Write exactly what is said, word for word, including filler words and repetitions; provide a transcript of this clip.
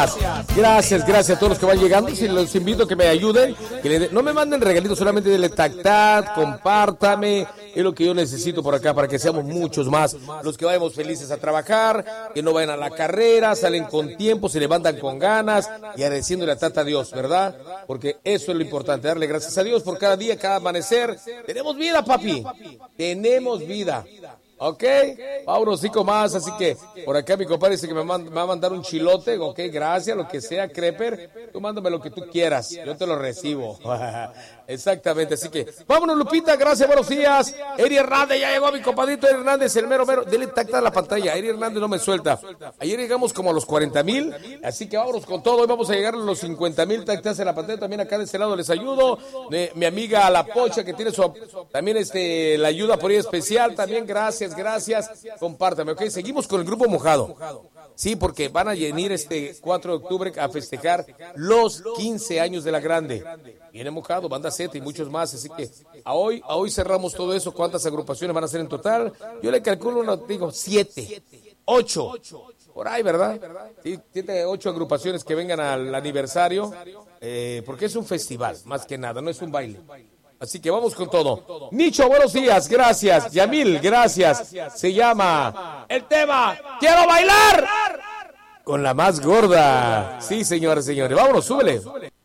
Gracias, gracias a todos los que van llegando. Si los invito a que me ayuden, que le de... no me manden regalitos, solamente denle tac-tac, compártame. Es lo que yo necesito por acá para que seamos muchos más los que vayamos felices a trabajar, que no vayan a la carrera, salen con tiempo, se levantan con ganas y agradeciéndole a Tata Dios, ¿verdad? Porque eso es lo importante, darle gracias a Dios por cada día, cada amanecer. Tenemos vida, papi. Tenemos vida. Ok, vámonos cinco más, así que por acá mi compadre dice que me, manda, me va a mandar un chilote, ok, gracias, lo que sea, Creper, tú mándame lo que tú quieras, yo te lo recibo. Exactamente, así que vámonos, Lupita, gracias, buenos días. Eri Hernández, ya llegó mi compadrito Eri Hernández, el mero mero, dele tacta a la pantalla, Eri Hernández no me suelta. Ayer llegamos como a los cuarenta mil, así que vámonos con todo, hoy vamos a llegar a los cincuenta mil tactas en la pantalla, también acá de este lado les ayudo. Eh, mi amiga La Pocha que tiene su, también este, la ayuda por ahí especial, también gracias. Gracias, compártame, ok, seguimos con el grupo mojado, sí, porque van a venir este cuatro de octubre a festejar los quince años de la grande, viene mojado, banda Z y muchos más, así que a hoy, a hoy cerramos todo eso. ¿Cuántas agrupaciones van a ser en total? Yo le calculo, no, digo, siete, ocho, por ahí, ¿verdad? Sí, siete, ocho agrupaciones que vengan al aniversario, eh, porque es un festival, más que nada, no es un baile. Así que vamos con todo. Nicho, buenos días, gracias. Yamil, gracias. Se llama el tema ¡Quiero bailar! Con la más gorda. Sí, señores, señores. Vámonos, súbele.